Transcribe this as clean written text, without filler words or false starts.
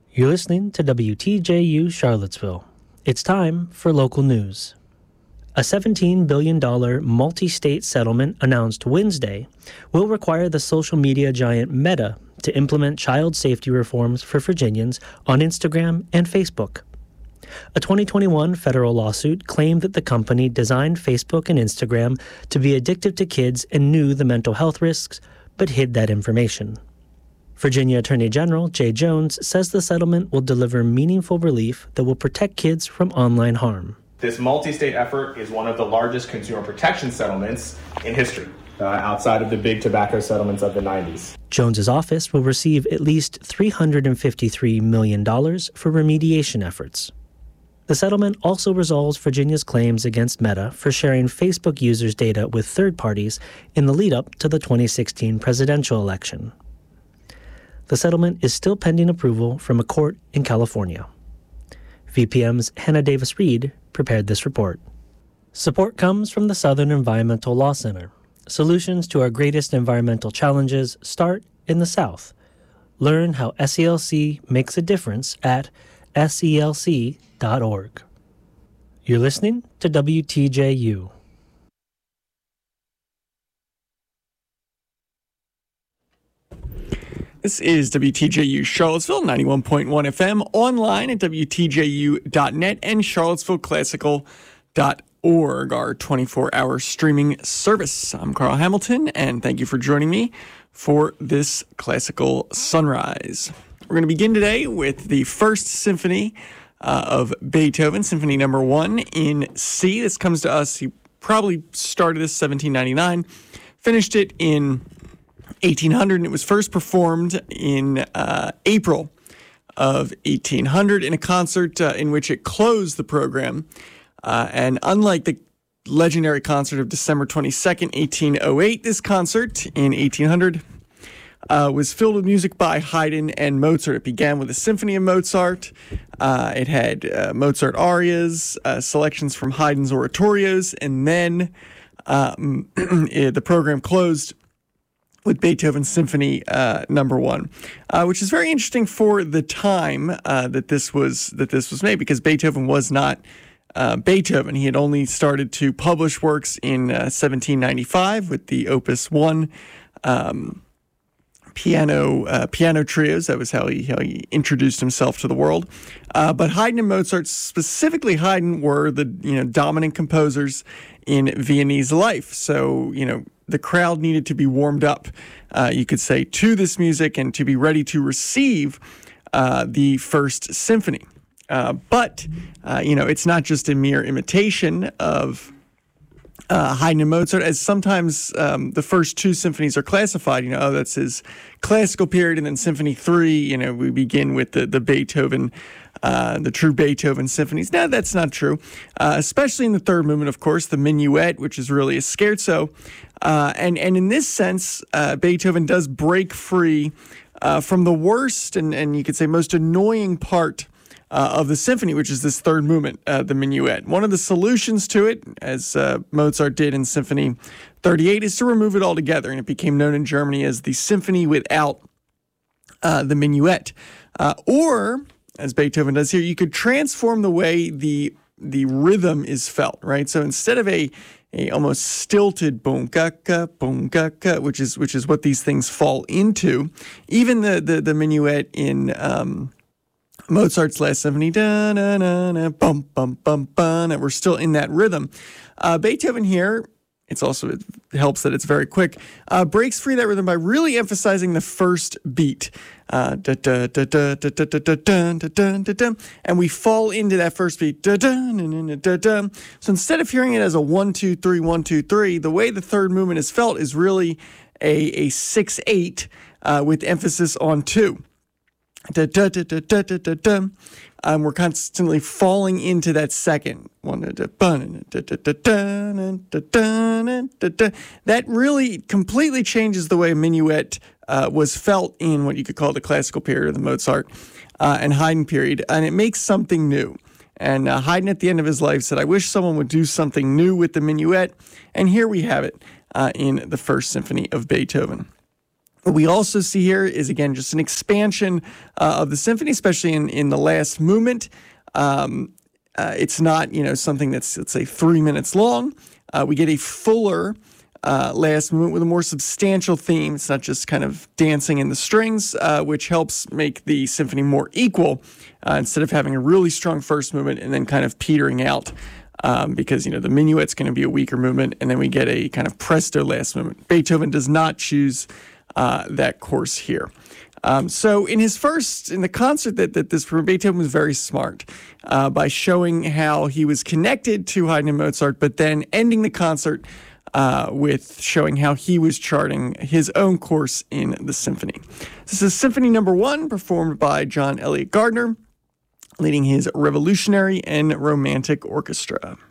You're listening to WTJU Charlottesville. It's time for local news. A $17 billion multi-state settlement announced Wednesday will require the social media giant Meta to implement child safety reforms for Virginians on Instagram and Facebook. A 2021 federal lawsuit claimed that the company designed Facebook and Instagram to be addictive to kids and knew the mental health risks, but hid that information. Virginia Attorney General Jay Jones says the settlement will deliver meaningful relief that will protect kids from online harm. This multi-state effort is one of the largest consumer protection settlements in history, outside of the big tobacco settlements of the 90s. Jones's office will receive at least $353 million for remediation efforts. The settlement also resolves Virginia's claims against Meta for sharing Facebook users' data with third parties in the lead-up to the 2016 presidential election. The settlement is still pending approval from a court in California. VPM's Hannah Davis-Reed prepared this report. Support comes from the Southern Environmental Law Center. Solutions to our greatest environmental challenges start in the South. Learn how SELC makes a difference at SELC.org. You're listening to WTJU. This is WTJU Charlottesville, 91.1 FM, online at WTJU.net and CharlottesvilleClassical.org, our 24-hour streaming service. I'm Carl Hamilton, and thank you for joining me for this classical sunrise. We're going to begin today with the First Symphony of Beethoven, Symphony Number 1 in C. This comes to us, he probably started this 1799, finished it in 1800, and it was first performed in April of 1800 in a concert in which it closed the program. And unlike the legendary concert of December 22nd, 1808, this concert in 1800 was filled with music by Haydn and Mozart. It began with a symphony of Mozart. It had Mozart arias, selections from Haydn's oratorios, and then the program closed with Beethoven's Symphony Number 1, which is very interesting for the time that this was made, because Beethoven was not Beethoven. He had only started to publish works in 1795 with the Opus 1 piano trios. That was how he introduced himself to the world. But Haydn and Mozart, specifically Haydn, were the dominant composers in Viennese life. So the crowd needed to be warmed up, you could say, to this music and to be ready to receive the First Symphony. But it's not just a mere imitation of Haydn and Mozart, as sometimes the first two symphonies are classified. That's his classical period, and then Symphony 3, we begin with the Beethoven, the true Beethoven symphonies. No, that's not true, especially in the third movement, of course, the minuet, which is really a scherzo. And in this sense, Beethoven does break free from the worst and you could say most annoying part of the symphony, which is this third movement, the minuet. One of the solutions to it, as Mozart did in Symphony 38, is to remove it altogether, and it became known in Germany as the symphony without the minuet. Or, as Beethoven does here, you could transform the way the rhythm is felt, right? So instead of a almost stilted boom ka ka, which is what these things fall into, even the minuet in Mozart's last symphony, da na na na, bum bum bum bum, and we're still in that rhythm. Beethoven here, it helps that it's very quick, breaks free that rhythm by really emphasizing the first beat, da da da da da da da da da da da, and we fall into that first beat, da da da da da. So instead of hearing it as a 1 2 3 1 2 3, the way the third movement is felt is really a 6/8 with emphasis on 2. Da, da, da, da, da, da, da, da. We're constantly falling into that second. That really completely changes the way a minuet was felt in what you could call the classical period of the Mozart and Haydn period, and it makes something new. And Haydn, at the end of his life, said, "I wish someone would do something new with the minuet," and here we have it in the First Symphony of Beethoven. What we also see here is, again, just an expansion of the symphony, especially in the last movement. It's not, something that's, let's say, 3 minutes long. We get a fuller last movement with a more substantial theme. It's not just kind of dancing in the strings, which helps make the symphony more equal instead of having a really strong first movement and then kind of petering out. Because, the minuet's going to be a weaker movement, and then we get a kind of presto last movement. Beethoven does not choose that course here. So in the concert that Beethoven was very smart by showing how he was connected to Haydn and Mozart, but then ending the concert with showing how he was charting his own course in the symphony. This is Symphony No. 1, performed by John Elliott Gardner, leading his revolutionary and romantic orchestra.